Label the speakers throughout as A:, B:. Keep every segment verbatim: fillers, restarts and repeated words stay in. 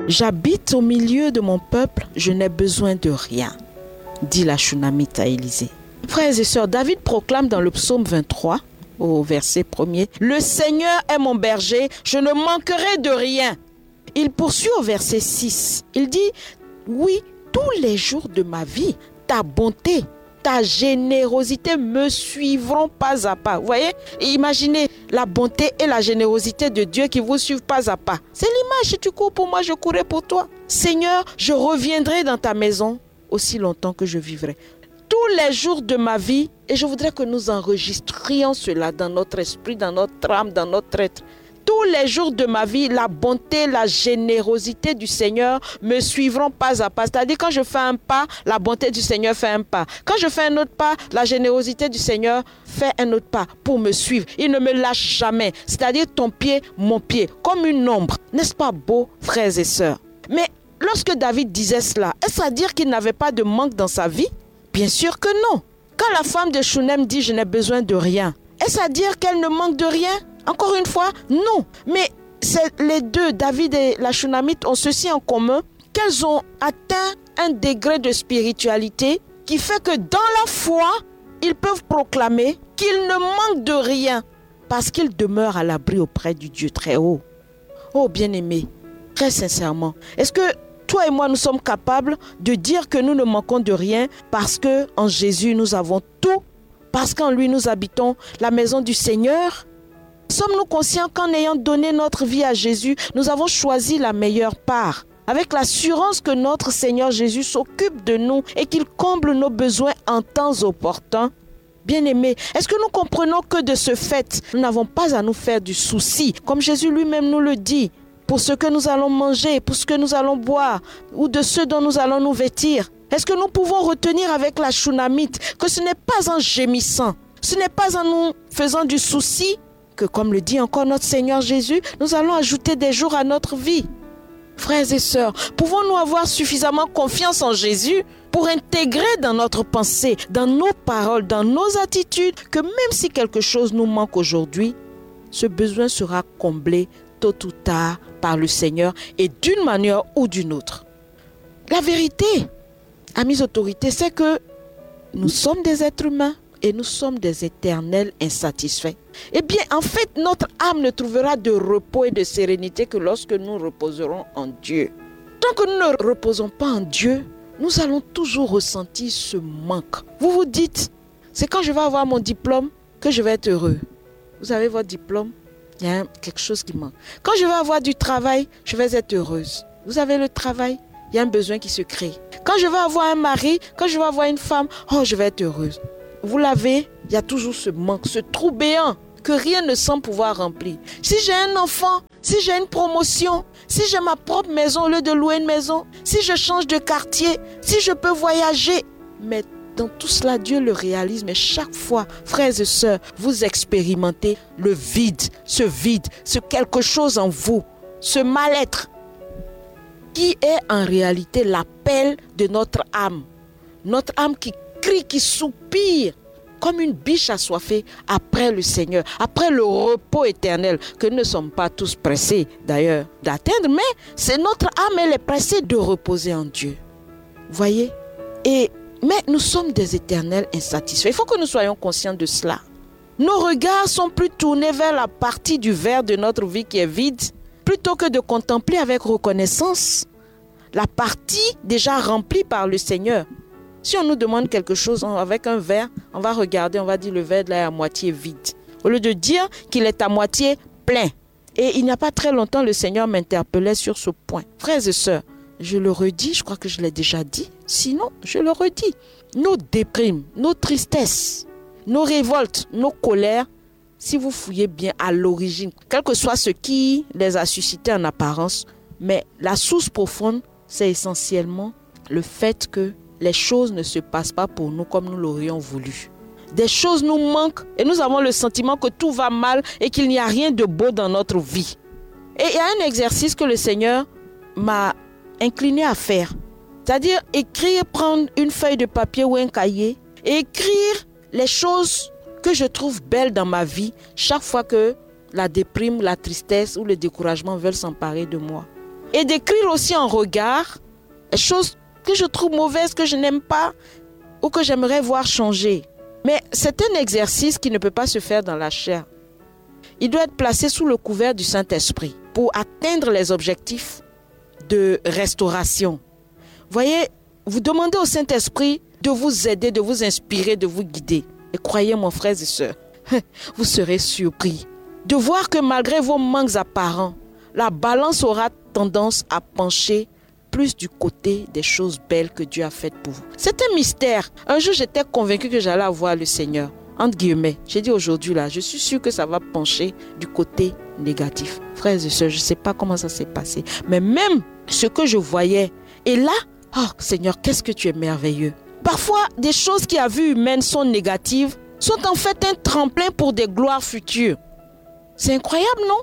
A: J'habite au milieu de mon peuple, je n'ai besoin de rien, dit la Shunamite à Élisée. Frères et sœurs, David proclame dans le psaume vingt-trois, au verset premier, « Le Seigneur est mon berger, je ne manquerai de rien. » Il poursuit au verset six, il dit, « Oui, tous les jours de ma vie, ta bonté, ta générosité me suivront pas à pas. » Vous voyez, imaginez la bonté et la générosité de Dieu qui vous suivent pas à pas. C'est l'image, si tu cours pour moi, je courrai pour toi. Seigneur, je reviendrai dans ta maison aussi longtemps que je vivrai. Tous les jours de ma vie, et je voudrais que nous enregistrions cela dans notre esprit, dans notre âme, dans notre être. Tous les jours de ma vie, la bonté, la générosité du Seigneur me suivront pas à pas. C'est-à-dire quand je fais un pas, la bonté du Seigneur fait un pas. Quand je fais un autre pas, la générosité du Seigneur fait un autre pas pour me suivre. Il ne me lâche jamais. C'est-à-dire ton pied, mon pied, comme une ombre. N'est-ce pas beau, frères et sœurs? Mais lorsque David disait cela, est-ce à dire qu'il n'avait pas de manque dans sa vie? Bien sûr que non. Quand la femme de Shunem dit « je n'ai besoin de rien », est-ce à dire qu'elle ne manque de rien? Encore une fois, non. Mais c'est les deux, David et la Shunamite, ont ceci en commun, qu'elles ont atteint un degré de spiritualité qui fait que dans la foi, ils peuvent proclamer qu'ils ne manquent de rien parce qu'ils demeurent à l'abri auprès du Dieu très haut. Oh bien-aimé, très sincèrement, est-ce que toi et moi, nous sommes capables de dire que nous ne manquons de rien parce qu'en Jésus, nous avons tout, parce qu'en lui, nous habitons la maison du Seigneur? Sommes-nous conscients qu'en ayant donné notre vie à Jésus, nous avons choisi la meilleure part, avec l'assurance que notre Seigneur Jésus s'occupe de nous et qu'il comble nos besoins en temps opportun? Bien-aimés, est-ce que nous comprenons que de ce fait, nous n'avons pas à nous faire du souci, comme Jésus lui-même nous le dit, pour ce que nous allons manger, pour ce que nous allons boire, ou de ce dont nous allons nous vêtir? Est-ce que nous pouvons retenir avec la Shunamite que ce n'est pas en gémissant, ce n'est pas en nous faisant du souci, que, comme le dit encore notre Seigneur Jésus, nous allons ajouter des jours à notre vie? Frères et sœurs, pouvons-nous avoir suffisamment confiance en Jésus pour intégrer dans notre pensée, dans nos paroles, dans nos attitudes, que même si quelque chose nous manque aujourd'hui, ce besoin sera comblé tôt ou tard par le Seigneur et d'une manière ou d'une autre? La vérité, amis autorités, c'est que nous sommes des êtres humains et nous sommes des éternels insatisfaits. Eh bien, en fait, notre âme ne trouvera de repos et de sérénité que lorsque nous reposerons en Dieu. Tant que nous ne reposons pas en Dieu, nous allons toujours ressentir ce manque. Vous vous dites, c'est quand je vais avoir mon diplôme que je vais être heureux. Vous avez votre diplôme, il y a quelque chose qui manque. Quand je vais avoir du travail, je vais être heureuse. Vous avez le travail, il y a un besoin qui se crée. Quand je vais avoir un mari, quand je vais avoir une femme, oh, je vais être heureuse. Vous l'avez, il y a toujours ce manque, ce trou béant que rien ne semble pouvoir remplir. Si j'ai un enfant, si j'ai une promotion, si j'ai ma propre maison au lieu de louer une maison, si je change de quartier, si je peux voyager. Mais dans tout cela, Dieu le réalise. Mais chaque fois, frères et sœurs, vous expérimentez le vide, ce vide, ce quelque chose en vous, ce mal-être qui est en réalité l'appel de notre âme. Notre âme qui crie, qui soupire comme une biche assoiffée après le Seigneur, après le repos éternel que nous ne sommes pas tous pressés d'ailleurs d'atteindre, mais c'est notre âme, elle est pressée de reposer en Dieu. Voyez? Et, mais nous sommes des éternels insatisfaits. Il faut que nous soyons conscients de cela. Nos regards sont plus tournés vers la partie du verre de notre vie qui est vide, plutôt que de contempler avec reconnaissance la partie déjà remplie par le Seigneur. Si on nous demande quelque chose avec un verre, on va regarder, on va dire le verre là est à moitié vide. Au lieu de dire qu'il est à moitié plein. Et il n'y a pas très longtemps, le Seigneur m'interpellait sur ce point. Frères et sœurs, je le redis, je crois que je l'ai déjà dit. Sinon, je le redis. Nos déprimes, nos tristesses, nos révoltes, nos colères, si vous fouillez bien à l'origine, quel que soit ce qui les a suscités en apparence, mais la source profonde, c'est essentiellement le fait que les choses ne se passent pas pour nous comme nous l'aurions voulu. Des choses nous manquent et nous avons le sentiment que tout va mal et qu'il n'y a rien de beau dans notre vie. Et il y a un exercice que le Seigneur m'a incliné à faire. C'est-à-dire écrire, prendre une feuille de papier ou un cahier et écrire les choses que je trouve belles dans ma vie chaque fois que la déprime, la tristesse ou le découragement veulent s'emparer de moi. et d'écrire aussi en regard les choses que je trouve mauvaises, que je n'aime pas ou que j'aimerais voir changer. Mais c'est un exercice qui ne peut pas se faire dans la chair. Il doit être placé sous le couvert du Saint-Esprit pour atteindre les objectifs de restauration. Voyez, vous demandez au Saint-Esprit de vous aider, de vous inspirer, de vous guider. Et croyez, mon frère et sœurs, vous serez surpris de voir que malgré vos manques apparents, la balance aura tendance à pencher plus du côté des choses belles que Dieu a faites pour vous. C'est un mystère. Un jour, j'étais convaincu que j'allais avoir le Seigneur. Entre guillemets, j'ai dit aujourd'hui là, je suis sûr que ça va pencher du côté négatif. Frères et sœurs, je ne sais pas comment ça s'est passé. Mais même ce que je voyais, et là, oh Seigneur, qu'est-ce que tu es merveilleux. Parfois, des choses qui à vue humaine sont négatives, sont en fait un tremplin pour des gloires futures. C'est incroyable, non?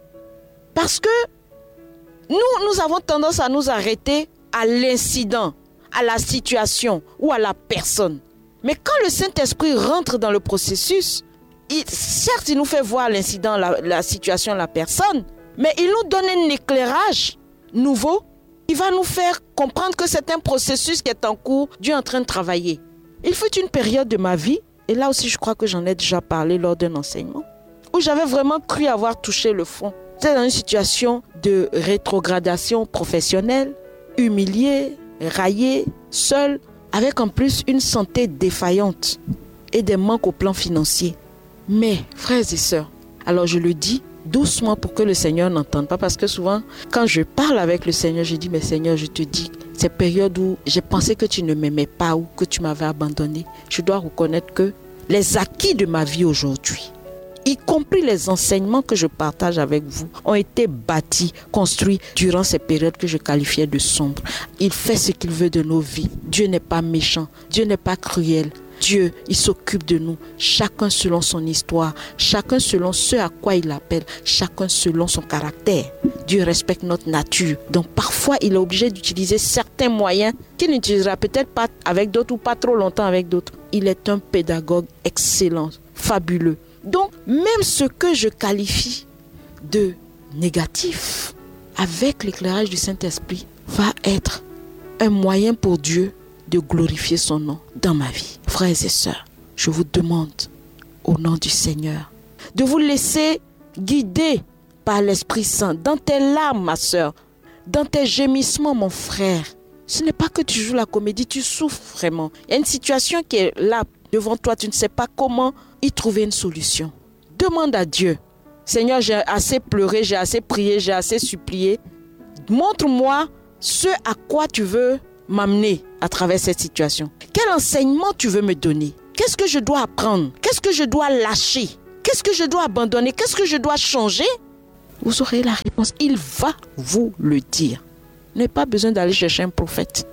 A: Parce que nous, nous avons tendance à nous arrêter à l'incident, à la situation ou à la personne. Mais quand le Saint-Esprit rentre dans le processus, il, certes, il nous fait voir l'incident, la, la situation, la personne, mais il nous donne un éclairage nouveau qui va nous faire comprendre que c'est un processus qui est en cours, Dieu est en train de travailler. Il fut une période de ma vie, et là aussi je crois que j'en ai déjà parlé lors d'un enseignement, où j'avais vraiment cru avoir touché le fond. C'était dans une situation de rétrogradation professionnelle, humilié, raillé, seul, avec en plus une santé défaillante et des manques au plan financier. Mais, frères et sœurs, alors je le dis doucement pour que le Seigneur n'entende pas, parce que souvent, quand je parle avec le Seigneur, je dis, mais Seigneur, je te dis, ces périodes où j'ai pensé que tu ne m'aimais pas ou que tu m'avais abandonné, je dois reconnaître que les acquis de ma vie aujourd'hui, y compris les enseignements que je partage avec vous, ont été bâtis, construits durant ces périodes que je qualifiais de sombres. Il fait ce qu'il veut de nos vies. Dieu n'est pas méchant, Dieu n'est pas cruel. Dieu, il s'occupe de nous, chacun selon son histoire, chacun selon ce à quoi il appelle, chacun selon son caractère. Dieu respecte notre nature. Donc parfois, il est obligé d'utiliser certains moyens qu'il n'utilisera peut-être pas avec d'autres ou pas trop longtemps avec d'autres. Il est un pédagogue excellent, fabuleux. Donc, même ce que je qualifie de négatif, avec l'éclairage du Saint-Esprit, va être un moyen pour Dieu de glorifier son nom dans ma vie. Frères et sœurs, je vous demande, au nom du Seigneur, de vous laisser guider par l'Esprit Saint dans tes larmes, ma sœur, dans tes gémissements, mon frère. Ce n'est pas que tu joues la comédie, tu souffres vraiment. Il y a une situation qui est là devant toi, tu ne sais pas comment y trouver une solution. Demande à Dieu. Seigneur, j'ai assez pleuré, j'ai assez prié, j'ai assez supplié. Montre-moi ce à quoi tu veux m'amener à travers cette situation. Quel enseignement tu veux me donner? Qu'est-ce que je dois apprendre? Qu'est-ce que je dois lâcher? Qu'est-ce que je dois abandonner? Qu'est-ce que je dois changer? Vous aurez la réponse. Il va vous le dire. Vous n'avez pas besoin d'aller chercher un prophète.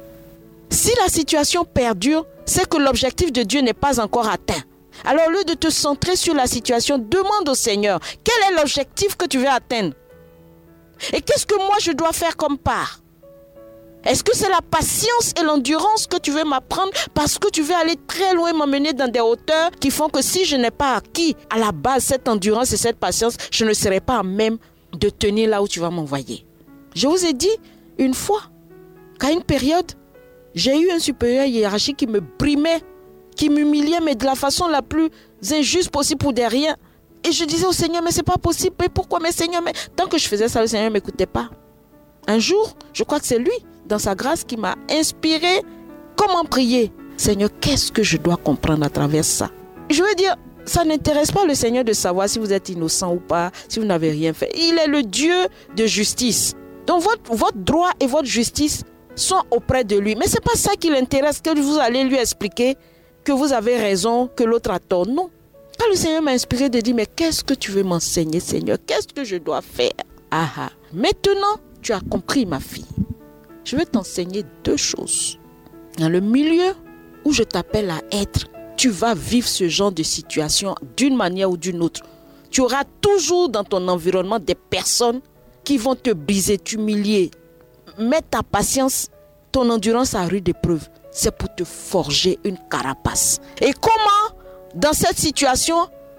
A: Si la situation perdure, c'est que l'objectif de Dieu n'est pas encore atteint. Alors, au lieu de te centrer sur la situation, demande au Seigneur, quel est l'objectif que tu veux atteindre? Et qu'est-ce que moi je dois faire comme part? Est-ce que c'est la patience et l'endurance que tu veux m'apprendre parce que tu veux aller très loin, m'emmener dans des hauteurs qui font que si je n'ai pas acquis à la base cette endurance et cette patience, je ne serai pas à même de tenir là où tu vas m'envoyer. Je vous ai dit une fois qu'à une période, j'ai eu un supérieur hiérarchique qui me brimait, qui m'humiliait, mais de la façon la plus injuste possible pour des riens. Et je disais au Seigneur, mais c'est pas possible, mais pourquoi, mais Seigneur, mais tant que je faisais ça, le Seigneur ne m'écoutait pas. Un jour, je crois que c'est lui, dans sa grâce, qui m'a inspiré comment prier. Seigneur, qu'est-ce que je dois comprendre à travers ça? Je veux dire, ça n'intéresse pas le Seigneur de savoir si vous êtes innocent ou pas, si vous n'avez rien fait. Il est le Dieu de justice. Donc votre, votre droit et votre justice sont auprès de lui. Mais ce n'est pas ça qui l'intéresse, que vous allez lui expliquer que vous avez raison, que l'autre a tort. Non. Quand le Seigneur m'a inspiré de dire, mais qu'est-ce que tu veux m'enseigner, Seigneur? Qu'est-ce que je dois faire? Ah ah. Maintenant, tu as compris, ma fille. Je vais t'enseigner deux choses. Dans le milieu où je t'appelle à être, tu vas vivre ce genre de situation d'une manière ou d'une autre. Tu auras toujours dans ton environnement des personnes qui vont te briser, t'humilier, mettre ta patience, ton endurance à rude épreuve. C'est pour te forger une carapace. Et comment, dans cette situation,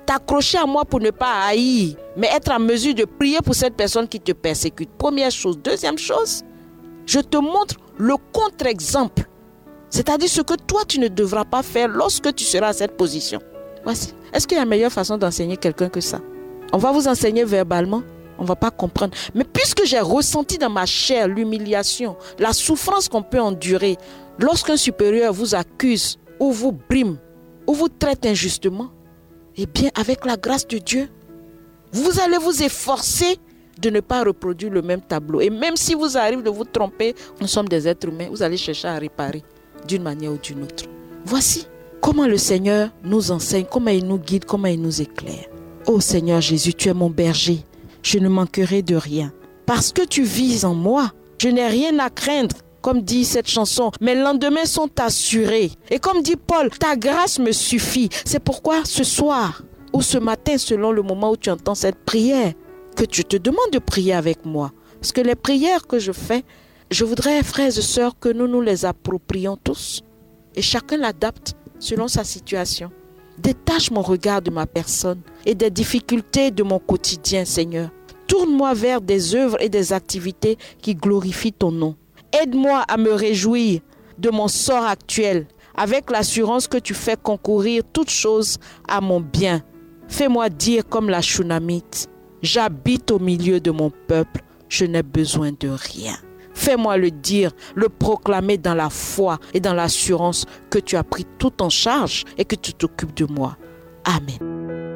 A: t'accrocher à moi pour ne pas haïr, mais être en mesure de prier pour cette personne qui te persécute. Première chose. Deuxième chose, je te montre le contre-exemple. C'est-à-dire ce que toi, tu ne devras pas faire lorsque tu seras à cette position. Voici. Est-ce qu'il y a une meilleure façon d'enseigner quelqu'un que ça? On va vous enseigner verbalement, on ne va pas comprendre. Mais puisque j'ai ressenti dans ma chair l'humiliation, la souffrance qu'on peut endurer lorsqu'un supérieur vous accuse ou vous brime ou vous traite injustement, eh bien, avec la grâce de Dieu, vous allez vous efforcer de ne pas reproduire le même tableau. Et même si vous arrive de vous tromper, nous sommes des êtres humains, vous allez chercher à réparer d'une manière ou d'une autre. Voici comment le Seigneur nous enseigne, comment il nous guide, comment il nous éclaire. Ô Seigneur Jésus, tu es mon berger, je ne manquerai de rien. Parce que tu vis en moi, je n'ai rien à craindre, comme dit cette chanson. Mes lendemains sont assurés. Et comme dit Paul, ta grâce me suffit. C'est pourquoi ce soir ou ce matin, selon le moment où tu entends cette prière, que tu te demandes de prier avec moi. Parce que les prières que je fais, je voudrais, frères et sœurs, que nous nous les approprions tous. Et chacun l'adapte selon sa situation. Détache mon regard de ma personne et des difficultés de mon quotidien, Seigneur. Tourne-moi vers des œuvres et des activités qui glorifient ton nom. Aide-moi à me réjouir de mon sort actuel avec l'assurance que tu fais concourir toutes choses à mon bien. Fais-moi dire comme la Shunamite, j'habite au milieu de mon peuple, je n'ai besoin de rien. Fais-moi le dire, le proclamer dans la foi et dans l'assurance que tu as pris tout en charge et que tu t'occupes de moi. Amen.